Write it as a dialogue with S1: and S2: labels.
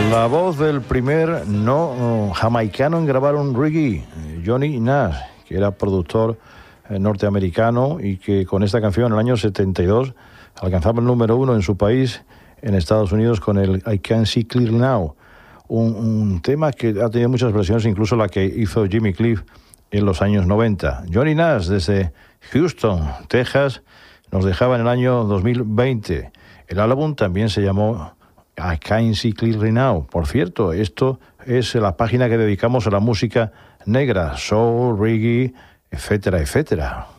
S1: La voz del primer no jamaicano en grabar un reggae, Johnny Nash, que era productor norteamericano y que con esta canción en el año 72 alcanzaba el número 1 en su país, en Estados Unidos, con el I Can See Clear Now, un tema que ha tenido muchas versiones, incluso la que hizo Jimmy Cliff en los años 90. Johnny Nash, desde Houston, Texas, nos dejaba en el año 2020. El álbum también se llamó I Can See Clearly Now. Por cierto, esto es la página que dedicamos a la música negra, soul, reggae, etcétera, etcétera.